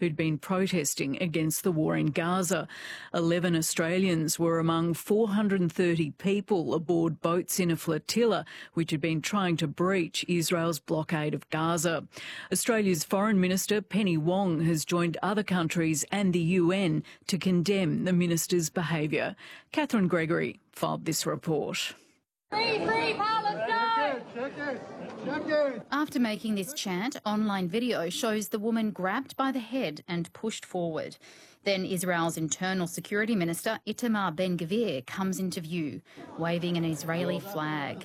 who'd been protesting against the war in Gaza. 11 Australians were among 430 people aboard boats in a flotilla which had been trying to breach Israel's blockade of Gaza. Australia's Foreign Minister Penny Wong has joined other countries and the UN to condemn the minister's behaviour. Catherine Gregory filed this report. Free Palestine! After making this chant, online video shows the woman grabbed by the head and pushed forward. Then Israel's Internal Security Minister Itamar Ben-Gvir comes into view, waving an Israeli flag,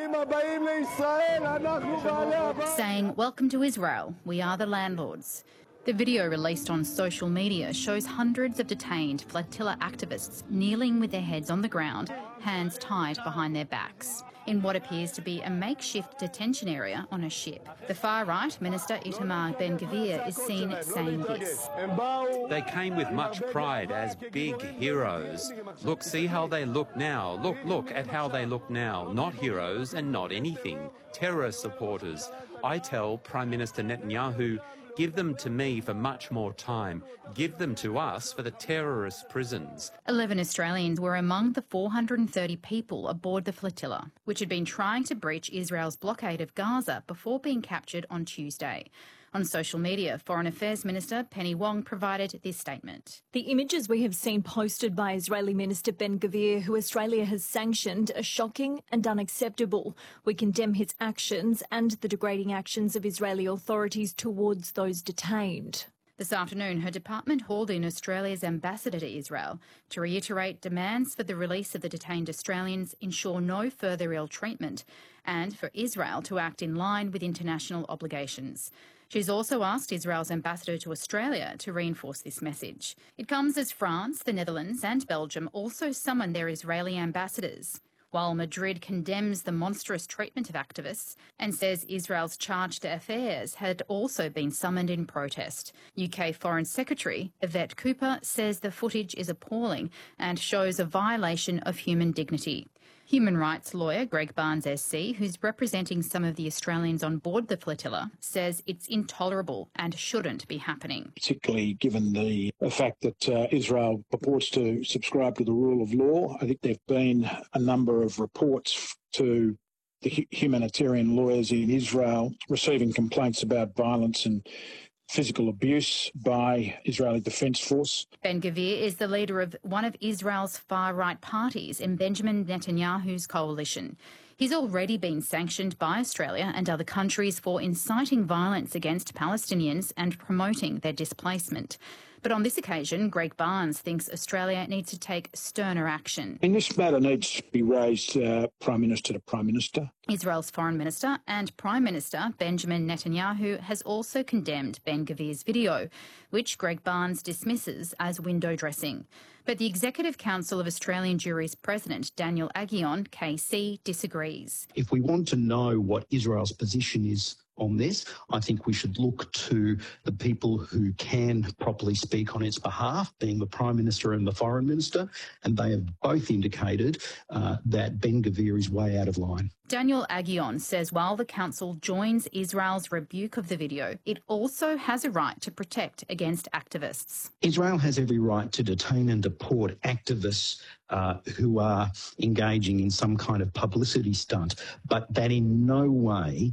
saying, "Welcome to Israel, we are the landlords." The video released on social media shows hundreds of detained flotilla activists kneeling with their heads on the ground, hands tied behind their backs, in what appears to be a makeshift detention area on a ship. The far-right Minister Itamar Ben-Gvir is seen saying this. They came with much pride as big heroes. Look, see how they look now. Look at how they look now. Not heroes and not anything. Terror supporters. I tell Prime Minister Netanyahu, give them to me for much more time. Give them to us for the terrorist prisons. 11 Australians were among the 430 people aboard the flotilla, which had been trying to breach Israel's blockade of Gaza before being captured on Tuesday. On social media, Foreign Affairs Minister Penny Wong provided this statement. The images we have seen posted by Israeli Minister Ben-Gvir, who Australia has sanctioned, are shocking and unacceptable. We condemn his actions and the degrading actions of Israeli authorities towards those detained. This afternoon, her department hauled in Australia's ambassador to Israel to reiterate demands for the release of the detained Australians, ensure no further ill treatment, and for Israel to act in line with international obligations. She's also asked Israel's ambassador to Australia to reinforce this message. It comes as France, the Netherlands and Belgium also summon their Israeli ambassadors, while Madrid condemns the monstrous treatment of activists and says Israel's charge d'affaires had also been summoned in protest. UK Foreign Secretary Yvette Cooper says the footage is appalling and shows a violation of human dignity. Human rights lawyer Greg Barnes SC, who's representing some of the Australians on board the flotilla, says it's intolerable and shouldn't be happening. Particularly given the fact that Israel purports to subscribe to the rule of law. I think there have been a number of reports to the humanitarian lawyers in Israel receiving complaints about violence and physical abuse by Israeli Defence Force. Ben-Gvir is the leader of one of Israel's far-right parties in Benjamin Netanyahu's coalition. He's already been sanctioned by Australia and other countries for inciting violence against Palestinians and promoting their displacement. But on this occasion, Greg Barnes thinks Australia needs to take sterner action. And this matter needs to be raised Prime Minister to Prime Minister. Israel's Foreign Minister and Prime Minister Benjamin Netanyahu has also condemned Ben-Gvir's video, which Greg Barnes dismisses as window dressing. But the Executive Council of Australian Jury's President, Daniel Aghion, KC, disagrees. If we want to know what Israel's position is on this, I think we should look to the people who can properly speak on its behalf, being the Prime Minister and the Foreign Minister, and they have both indicated that Ben-Gvir is way out of line. Daniel Aghion says while the Council joins Israel's rebuke of the video, it also has a right to protect against activists. Israel has every right to detain and deport activists who are engaging in some kind of publicity stunt, but that in no way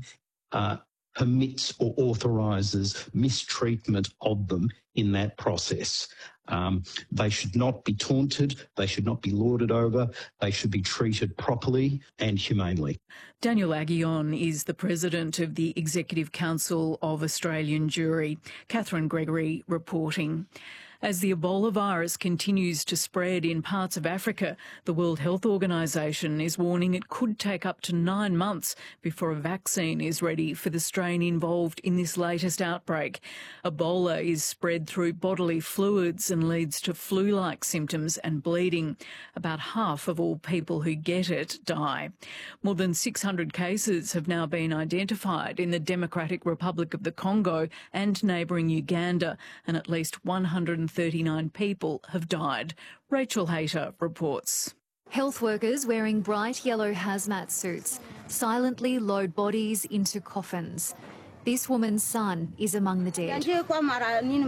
permits or authorises mistreatment of them in that process. They should not be taunted, they should not be lorded over, they should be treated properly and humanely. Daniel Aghion is the President of the Executive Council of Australian Jury. Catherine Gregory reporting. As the Ebola virus continues to spread in parts of Africa, the World Health Organization is warning it could take up to 9 months before a vaccine is ready for the strain involved in this latest outbreak. Ebola is spread through bodily fluids and leads to flu-like symptoms and bleeding. About half of all people who get it die. More than 600 cases have now been identified in the Democratic Republic of the Congo and neighbouring Uganda, and at least 139 people have died. Rachel Hayter reports. Health workers wearing bright yellow hazmat suits silently load bodies into coffins. This woman's son is among the dead.